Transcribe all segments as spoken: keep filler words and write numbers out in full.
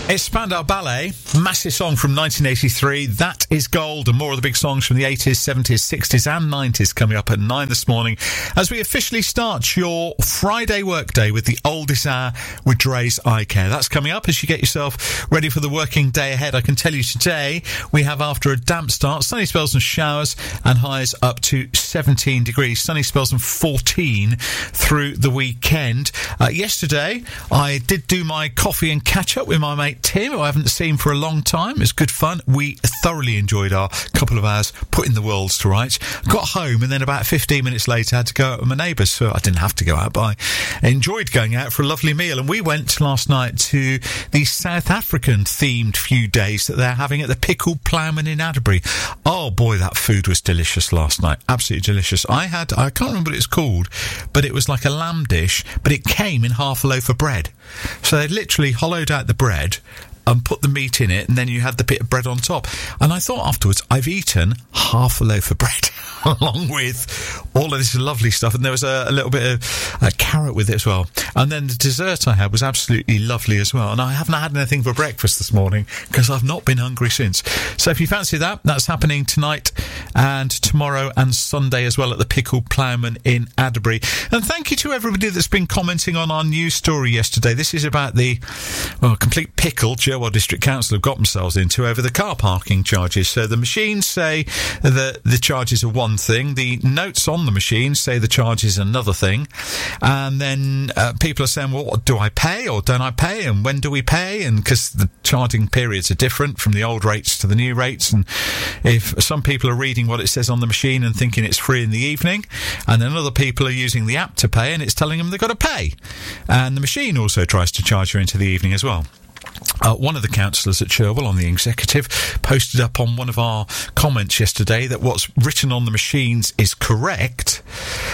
It's Spandau Ballet, massive song from nineteen eighty-three. That is gold, and more of the big songs from the eighties, seventies, sixties and nineties coming up at nine this morning as we officially start your Friday workday with the oldest hour with Dre's Eye Care. That's coming up as you get yourself ready for the working day ahead. I can tell you today we have, after a damp start, sunny spells and showers and highs up to seventeen degrees. Sunny spells and fourteen through the weekend. Uh, yesterday I did do my coffee and catch up with my mate Tim, who I haven't seen for a long time. It was good fun. We thoroughly enjoyed our couple of hours putting the worlds to rights. Got home and then about fifteen minutes later had to go out with my neighbours, so I didn't have to go out, but I enjoyed going out for a lovely meal. And we went last night to the South African themed few days that they're having at the Pickled Ploughman in Adderbury. Oh boy, that food was delicious last night. Absolutely delicious. I had, I can't remember what it's called, but it was like a lamb dish, but it came in half a loaf of bread. So they literally hollowed out the bread and put the meat in it, and then you had the bit of bread on top. And I thought afterwards, I've eaten half a loaf of bread along with all of this lovely stuff, and there was a, a little bit of a carrot with it as well. And then the dessert I had was absolutely lovely as well. And I haven't had anything for breakfast this morning because I've not been hungry since. So if you fancy that, that's happening tonight and tomorrow and Sunday as well at the Pickled Ploughman in Adderbury. And thank you to everybody that's been commenting on our news story yesterday. This is about the, well, complete pickle Cherwell District Council have got themselves into over the car parking charges. So the machines say that the charges are one thing, the notes on the machine say the charge is another thing, and then uh, people are saying, well, what do I pay or don't I pay, and when do we pay? And because the charging periods are different from the old rates to the new rates, and if some people are reading what it says on the machine and thinking it's free in the evening, and then other people are using the app to pay and it's telling them they've got to pay, and the machine also tries to charge you into the evening as well. Uh, one of the councillors at Cherwell on the executive posted up on one of our comments yesterday that what's written on the machines is correct.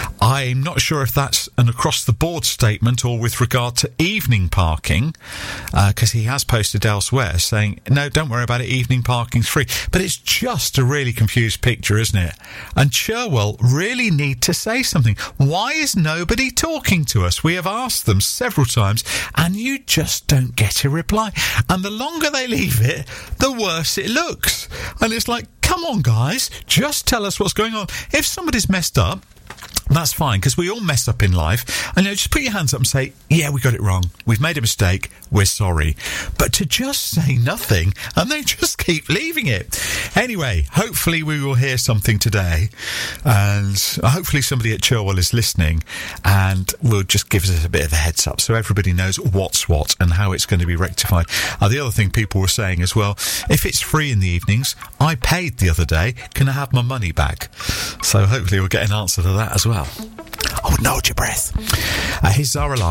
I'm not sure if that's an across-the-board statement or with regard to evening parking, because uh, he has posted elsewhere saying, no, don't worry about it, evening parking's free. But it's just a really confused picture, isn't it? And Cherwell really need to say something. Why is nobody talking to us? We have asked them several times, and you just don't get a reply. And the longer they leave it, the worse it looks. And it's like, come on, guys, just tell us what's going on. If somebody's messed up, that's fine, because we all mess up in life. And you know, just put your hands up and say, yeah, we got it wrong. We've made a mistake. We're sorry. But to just say nothing and they just keep leaving it. Anyway, hopefully we will hear something today. And hopefully somebody at Cherwell is listening and will just give us a bit of a heads up so everybody knows what's what and how it's going to be rectified. Uh, the other thing people were saying as well, if it's free in the evenings, I paid the other day, can I have my money back? So hopefully we'll get an answer to that as well. Oh, no, hold your breath. Uh, here's Zara Larson.